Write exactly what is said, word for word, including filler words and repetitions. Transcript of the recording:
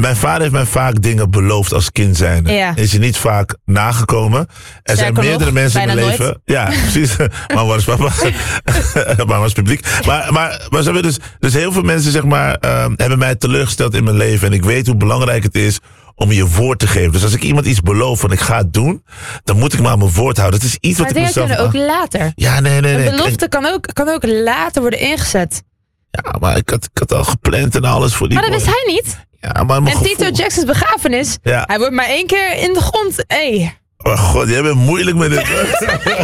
Mijn vader heeft mij vaak dingen beloofd als kind zijn. Ja. Is je niet vaak nagekomen. Er Sterker zijn meerdere nog, mensen in mijn bijna leven. nooit. Ja, precies. Maar waar is papa? Maar waar is publiek? Maar, maar, maar ze hebben dus, dus heel veel mensen zeg maar, uh, hebben mij teleurgesteld in mijn leven. En ik weet hoe belangrijk het is om je woord te geven. Dus als ik iemand iets beloof van ik ga het doen, dan moet ik maar aan mijn woord houden. Dat is iets Maar wat ik dingen mezelf... kunnen ook later. Ja, nee, nee, nee. Een belofte kan ook, kan ook later worden ingezet. Ja, maar ik had, ik had al gepland en alles voor die... Maar dat wist boy. hij niet. Ja, maar mijn En gevoel... Tito Jackson's begrafenis, Ja. hij wordt maar één keer in de grond. Hey. Oh god, jij bent moeilijk met dit.